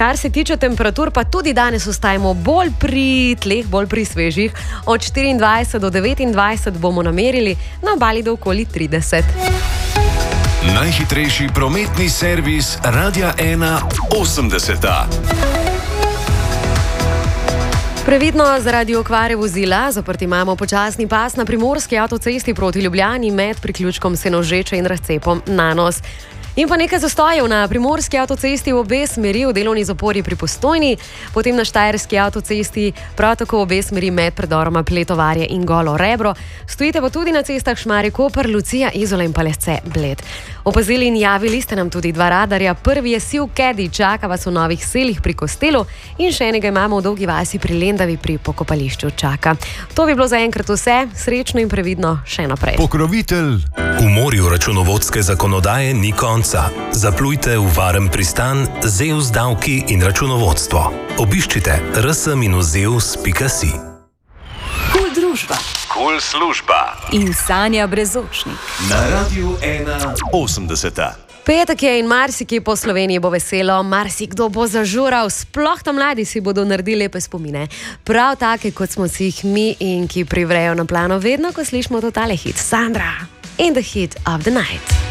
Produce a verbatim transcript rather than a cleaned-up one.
Kar se tiče temperatur, pa tudi danes ostajamo bolj pri tleh, bolj pri svežih. Od štiriindvajset do devetindvajset bomo namerili, na obali do okoli trideset. Najhitrejši prometni servis Radia ena osemdeseta. Previdno zaradi okvare vozila, zaprt imamo počasni pas na primorski avtocesti proti Ljubljani med priključkom Senožeče in razcepom Nanos. In pa nekaj zastojev na primorski avtocesti v obe smeri v delovni zapori pri Postojni, potem na štajerski avtocesti prav tako v obe smeri med predoroma Pletovarje in Golo Rebro. Stojite pa tudi na cestah Šmarje-Koper, Lucija, Izola in Palesce Bled. Opazili in javili ste nam tudi dva radarja. Prvi je Siv Kedi, čaka vas v Novih Selih pri Kostelu in še enega imamo v Dolgi vasi pri Lendavi pri pokopališču Čaka. To bi bilo zaenkrat vse, srečno in previdno še naprej. Pokrovitelj. V morju računovodske zakonodaje ni konca. Zaplujte v varen pristan Zeus davki in računovodstvo. Obiščite r s minus zeus pika si. Kul družba. Kul služba. In Sanja Brezočnik. Na Radiu ena osemdeseta. Petek je in marsikje po Sloveniji bo veselo, marsikdo bo zažural, sploh tam mladi si bodo naredili lepe spomine. Prav take, kot smo si jih mi in ki privrejo na plano vedno, ko slišimo totale hit Sandra in the hit of the night.